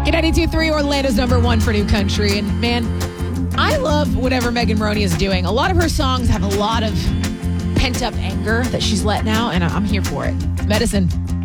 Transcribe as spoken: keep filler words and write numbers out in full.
ninety-two point three, Orlando's number one for new country. And man, I love whatever Megan Moroney is doing. A lot of her songs have a lot of pent up anger that she's letting out, and I'm here for it. Medicine.